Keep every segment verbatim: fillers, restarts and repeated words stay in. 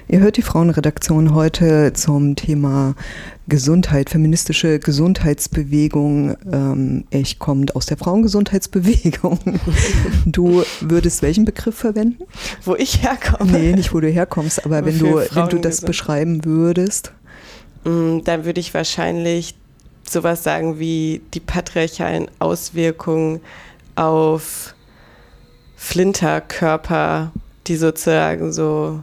Ihr hört die Frauenredaktion heute zum Thema Gesundheit, feministische Gesundheitsbewegung. Ähm, ich komme aus der Frauengesundheitsbewegung. Du würdest welchen Begriff verwenden? Wo ich herkomme? Nee, nicht wo du herkommst, aber wenn du, wenn du das beschreiben würdest. Dann würde ich wahrscheinlich sowas sagen wie die patriarchalen Auswirkungen auf Flinterkörper, die sozusagen so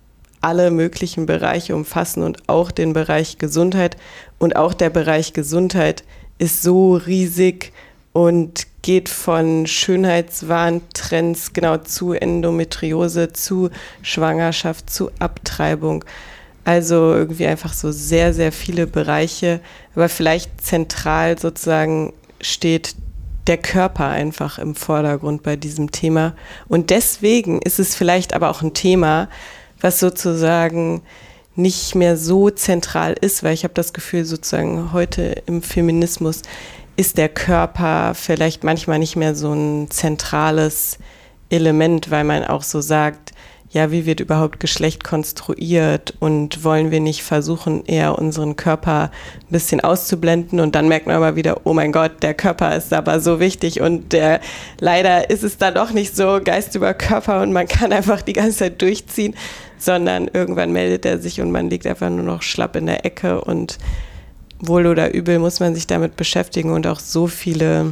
alle möglichen Bereiche umfassen und auch den Bereich Gesundheit. Und auch der Bereich Gesundheit ist so riesig und geht von Schönheitswahntrends genau zu Endometriose, zu Schwangerschaft, zu Abtreibung. Also irgendwie einfach so sehr, sehr viele Bereiche. Aber vielleicht zentral sozusagen steht der Körper einfach im Vordergrund bei diesem Thema. Und deswegen ist es vielleicht aber auch ein Thema, was sozusagen nicht mehr so zentral ist, weil ich habe das Gefühl, sozusagen heute im Feminismus ist der Körper vielleicht manchmal nicht mehr so ein zentrales Element, weil man auch so sagt, ja, wie wird überhaupt Geschlecht konstruiert und wollen wir nicht versuchen, eher unseren Körper ein bisschen auszublenden und dann merkt man aber wieder, oh mein Gott, der Körper ist aber so wichtig und der, leider ist es dann doch nicht so Geist über Körper und man kann einfach die ganze Zeit durchziehen, sondern irgendwann meldet er sich und man liegt einfach nur noch schlapp in der Ecke und wohl oder übel muss man sich damit beschäftigen und auch so viele,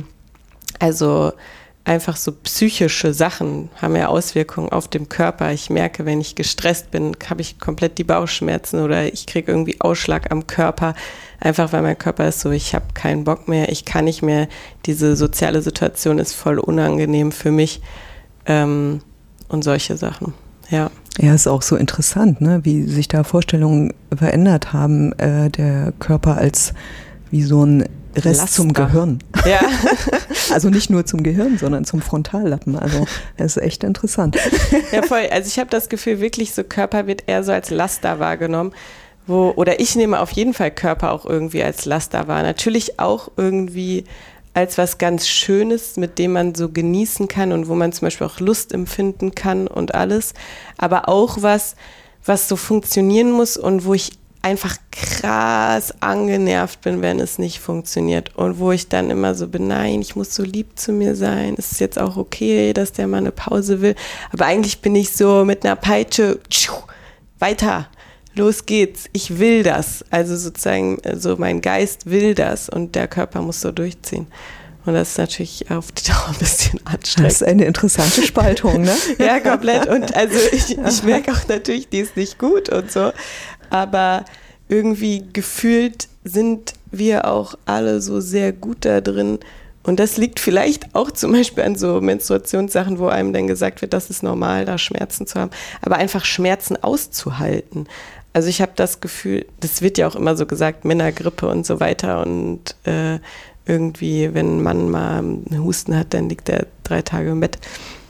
also einfach so psychische Sachen haben ja Auswirkungen auf den Körper. Ich merke, wenn ich gestresst bin, habe ich komplett die Bauchschmerzen oder ich kriege irgendwie Ausschlag am Körper, einfach weil mein Körper ist so, ich habe keinen Bock mehr, ich kann nicht mehr, diese soziale Situation ist voll unangenehm für mich ähm, und solche Sachen, ja. Ja, ist auch so interessant, ne, wie sich da Vorstellungen verändert haben, äh, der Körper als wie so ein Rest Laster. Zum Gehirn. Ja. Also nicht nur zum Gehirn, sondern zum Frontallappen. Also das ist echt interessant. Ja, voll. Also ich habe das Gefühl, wirklich so Körper wird eher so als Laster wahrgenommen. Wo, oder ich nehme auf jeden Fall Körper auch irgendwie als Laster wahr. Natürlich auch irgendwie als was ganz Schönes, mit dem man so genießen kann und wo man zum Beispiel auch Lust empfinden kann und alles. Aber auch was, was so funktionieren muss und wo ich einfach krass angenervt bin, wenn es nicht funktioniert und wo ich dann immer so bin, nein, ich muss so lieb zu mir sein, es ist jetzt auch okay, dass der mal eine Pause will, aber eigentlich bin ich so mit einer Peitsche, tschuh, weiter, los geht's, ich will das, also sozusagen, so mein Geist will das und der Körper muss so durchziehen. Und das ist natürlich auf die Dauer ein bisschen anstrengend. Das ist eine interessante Spaltung, ne? Ja, komplett. Und also ich, ich merke auch natürlich, die ist nicht gut und so. Aber irgendwie gefühlt sind wir auch alle so sehr gut da drin. Und das liegt vielleicht auch zum Beispiel an so Menstruationssachen, wo einem dann gesagt wird, das ist normal, da Schmerzen zu haben. Aber einfach Schmerzen auszuhalten. Also ich habe das Gefühl, das wird ja auch immer so gesagt, Männergrippe und so weiter. Und äh, irgendwie, wenn ein Mann mal einen Husten hat, dann liegt er drei Tage im Bett.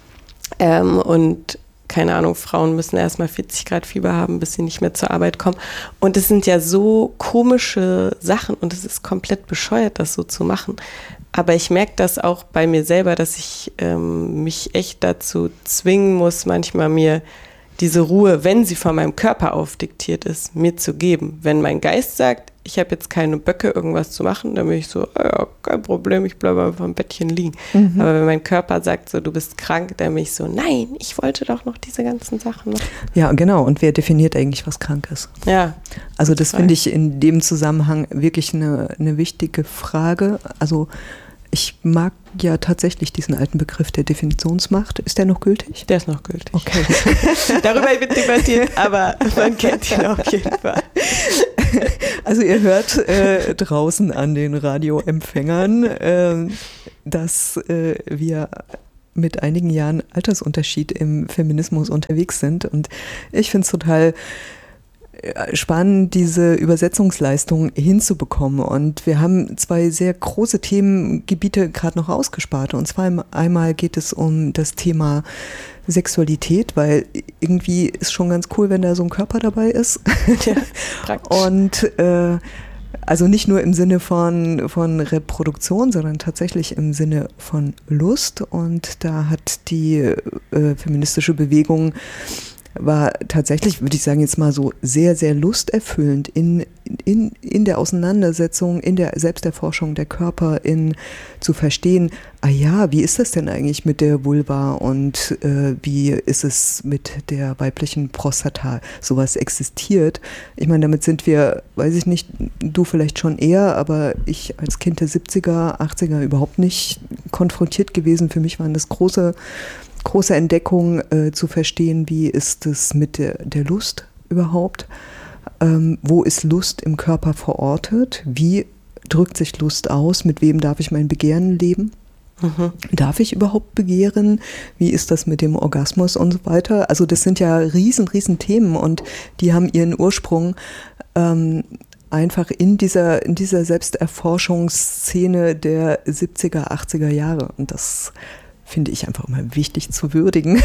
Ähm, und keine Ahnung, Frauen müssen erstmal vierzig Grad Fieber haben, bis sie nicht mehr zur Arbeit kommen. Und es sind ja so komische Sachen und es ist komplett bescheuert, das so zu machen. Aber ich merke das auch bei mir selber, dass ich ähm, mich echt dazu zwingen muss, manchmal mir diese Ruhe, wenn sie von meinem Körper aufdiktiert ist, mir zu geben. Wenn mein Geist sagt, ich habe jetzt keine Böcke, irgendwas zu machen, dann bin ich so, ja, kein Problem, ich bleibe einfach im Bettchen liegen. Mhm. Aber wenn mein Körper sagt, so, du bist krank, dann bin ich so, nein, ich wollte doch noch diese ganzen Sachen machen. Ja, genau. Und wer definiert eigentlich, was krank ist? Ja. Also das finde ich in dem Zusammenhang wirklich eine, eine wichtige Frage. Also ich mag ja tatsächlich diesen alten Begriff der Definitionsmacht. Ist der noch gültig? Der ist noch gültig. Okay. Darüber wird debattiert, aber man kennt ihn auf jeden Fall. Also ihr hört äh, draußen an den Radioempfängern, äh, dass äh, wir mit einigen Jahren Altersunterschied im Feminismus unterwegs sind. Und ich finde es total spannend, diese Übersetzungsleistung hinzubekommen. Und wir haben zwei sehr große Themengebiete gerade noch ausgespart. Und zwar einmal geht es um das Thema Sexualität, weil irgendwie ist schon ganz cool, wenn da so ein Körper dabei ist. Ja, praktisch. Und äh, also nicht nur im Sinne von, von Reproduktion, sondern tatsächlich im Sinne von Lust. Und da hat die äh, feministische Bewegung war tatsächlich, würde ich sagen, jetzt mal so sehr, sehr lusterfüllend in, in, in der Auseinandersetzung, in der Selbsterforschung der Körper, in zu verstehen, ah ja, wie ist das denn eigentlich mit der Vulva und äh, wie ist es mit der weiblichen Prostata? Sowas existiert. Ich meine, damit sind wir, weiß ich nicht, du vielleicht schon eher, aber ich als Kind der siebziger, achtziger überhaupt nicht konfrontiert gewesen. Für mich waren das große, große Entdeckungen, äh, zu verstehen, wie ist es mit der, der Lust überhaupt? Ähm, wo ist Lust im Körper verortet? Wie drückt sich Lust aus? Mit wem darf ich mein Begehren leben? Mhm. Darf ich überhaupt begehren? Wie ist das mit dem Orgasmus und so weiter? Also das sind ja riesen, riesen Themen und die haben ihren Ursprung ähm, einfach in dieser, in dieser Selbsterforschungsszene der siebziger, achtziger Jahre. Und das finde ich einfach immer wichtig zu würdigen.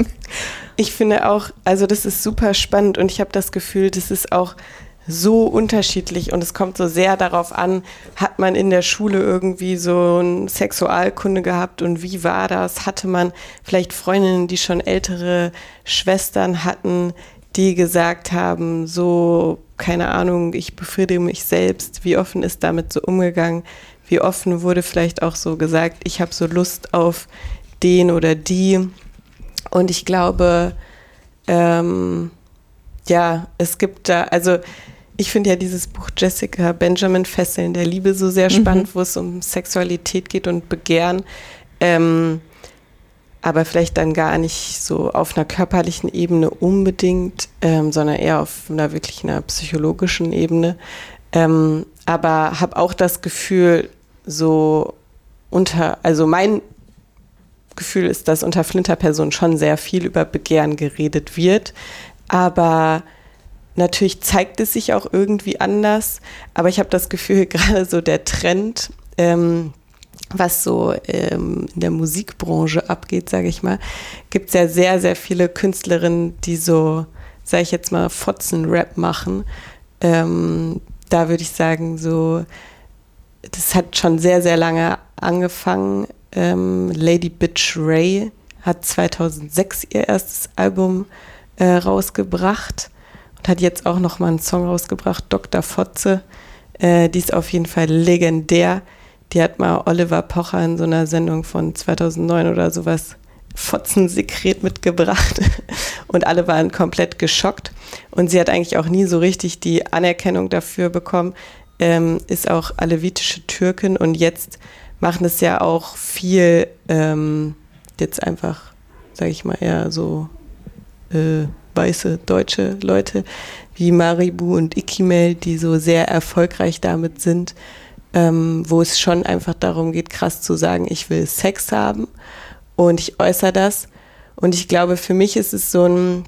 Ich finde auch, also das ist super spannend und ich habe das Gefühl, das ist auch so unterschiedlich und es kommt so sehr darauf an, hat man in der Schule irgendwie so eine Sexualkunde gehabt und wie war das? Hatte man vielleicht Freundinnen, die schon ältere Schwestern hatten, die gesagt haben, so, keine Ahnung, ich befriedige mich selbst, wie offen ist damit so umgegangen? Wie offen wurde vielleicht auch so gesagt, ich habe so Lust auf den oder die. Und ich glaube, ähm, ja, es gibt da, also ich finde ja dieses Buch Jessica Benjamin Fesseln der Liebe so sehr spannend, mhm. wo es um Sexualität geht und Begehren. Ähm, aber vielleicht dann gar nicht so auf einer körperlichen Ebene unbedingt, ähm, sondern eher auf einer wirklich einer psychologischen Ebene. Ähm, aber habe auch das Gefühl, so unter, also mein Gefühl ist, dass unter Flinterpersonen schon sehr viel über Begehren geredet wird, aber natürlich zeigt es sich auch irgendwie anders, aber ich habe das Gefühl, gerade so der Trend, ähm, was so ähm, in der Musikbranche abgeht, sage ich mal, gibt es ja sehr, sehr viele Künstlerinnen, die so, sage ich jetzt mal, Fotzen-Rap machen. Ähm, da würde ich sagen, so, das hat schon sehr, sehr lange angefangen. Ähm, Lady Bitch Ray hat zweitausendsechs ihr erstes Album äh, rausgebracht und hat jetzt auch nochmal einen Song rausgebracht, Doktor Fotze. Äh, die ist auf jeden Fall legendär. Die hat mal Oliver Pocher in so einer Sendung von zweitausendneun oder sowas Fotzensekret mitgebracht und alle waren komplett geschockt und sie hat eigentlich auch nie so richtig die Anerkennung dafür bekommen, ähm, ist auch alevitische Türkin und jetzt machen es ja auch viel ähm, jetzt einfach, sage ich mal, eher so äh, weiße deutsche Leute wie Maribu und Ikimel, die so sehr erfolgreich damit sind, ähm, wo es schon einfach darum geht, krass zu sagen, ich will Sex haben und ich äußere das. Und ich glaube, für mich ist es so ein,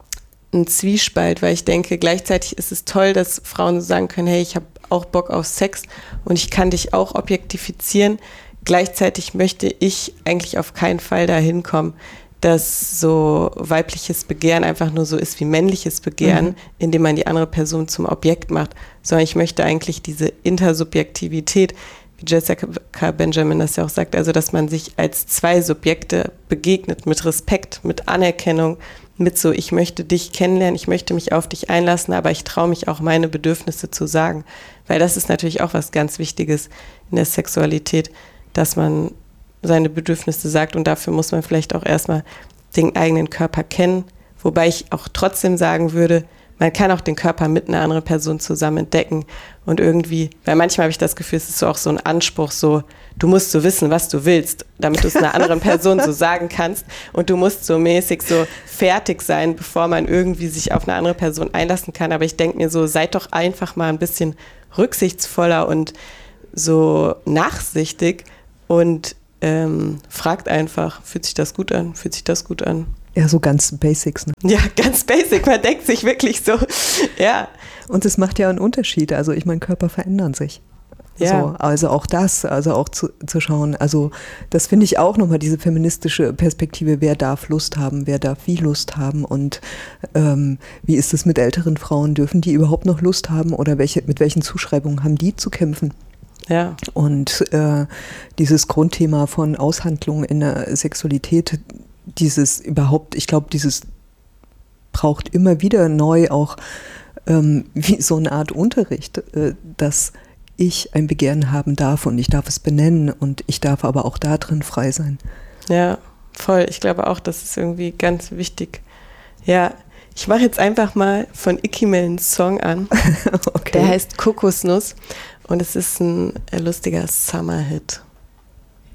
ein Zwiespalt, weil ich denke, gleichzeitig ist es toll, dass Frauen sagen können, hey, ich habe auch Bock auf Sex und ich kann dich auch objektifizieren. Gleichzeitig möchte ich eigentlich auf keinen Fall dahin kommen, dass so weibliches Begehren einfach nur so ist wie männliches Begehren, mhm. indem man die andere Person zum Objekt macht, sondern ich möchte eigentlich diese Intersubjektivität, wie Jessica Benjamin das ja auch sagt, also dass man sich als zwei Subjekte begegnet, mit Respekt, mit Anerkennung, mit so, ich möchte dich kennenlernen, ich möchte mich auf dich einlassen, aber ich traue mich auch, meine Bedürfnisse zu sagen, weil das ist natürlich auch was ganz Wichtiges in der Sexualität, dass man seine Bedürfnisse sagt und dafür muss man vielleicht auch erstmal den eigenen Körper kennen, wobei ich auch trotzdem sagen würde, man kann auch den Körper mit einer anderen Person zusammen entdecken und irgendwie, weil manchmal habe ich das Gefühl, es ist so auch so ein Anspruch, so, du musst so wissen, was du willst, damit du es einer anderen Person so sagen kannst und du musst so mäßig so fertig sein, bevor man irgendwie sich auf eine andere Person einlassen kann, aber ich denke mir so, seid doch einfach mal ein bisschen rücksichtsvoller und so nachsichtig und ähm, fragt einfach, fühlt sich das gut an, fühlt sich das gut an? Ja, so ganz Basics. Ne? Ja, ganz basic. Man denkt sich wirklich so, ja. Und es macht ja einen Unterschied. Also ich meine, Körper verändern sich. Ja. So, also auch das, also auch zu, zu schauen. Also das finde ich auch nochmal diese feministische Perspektive. Wer darf Lust haben? Wer darf wie Lust haben? Und ähm, wie ist es mit älteren Frauen? Dürfen die überhaupt noch Lust haben? Oder welche, mit welchen Zuschreibungen haben die zu kämpfen? Ja. Und äh, dieses Grundthema von Aushandlung in der Sexualität, dieses überhaupt, ich glaube, dieses braucht immer wieder neu auch ähm, wie so eine Art Unterricht, äh, dass ich ein Begehren haben darf und ich darf es benennen und ich darf aber auch da drin frei sein. Ja, voll. Ich glaube auch, das ist irgendwie ganz wichtig. Ja, ich mache jetzt einfach mal von Ikimel einen Song an. Okay. Der heißt Kokosnuss und es ist ein lustiger Summer-Hit.